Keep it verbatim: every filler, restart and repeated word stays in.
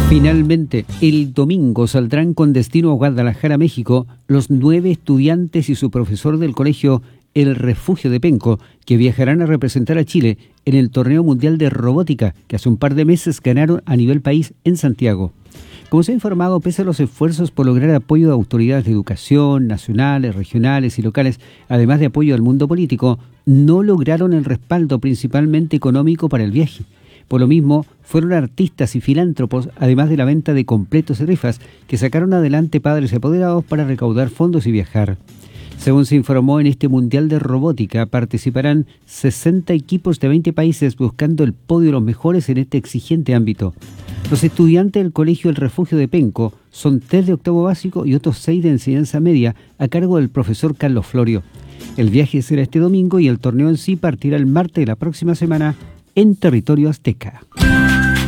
Finalmente, el domingo saldrán con destino a Guadalajara, México, los nueve estudiantes y su profesor del colegio El Refugio de Penco, que viajarán a representar a Chile en el Torneo Mundial de Robótica, que hace un par de meses ganaron a nivel país en Santiago. Como se ha informado, pese a los esfuerzos por lograr apoyo de autoridades de educación, nacionales, regionales y locales, además de apoyo al mundo político, no lograron el respaldo principalmente económico para el viaje. Por lo mismo, fueron artistas y filántropos, además de la venta de completos y rifas, que sacaron adelante padres y apoderados para recaudar fondos y viajar. Según se informó, en este Mundial de Robótica participarán sesenta equipos de veinte países buscando el podio de los mejores en este exigente ámbito. Los estudiantes del Colegio El Refugio de Penco son tres de octavo básico y otros seis de enseñanza media a cargo del profesor Carlos Florio. El viaje será este domingo y el torneo en sí partirá el martes de la próxima semana en territorio azteca.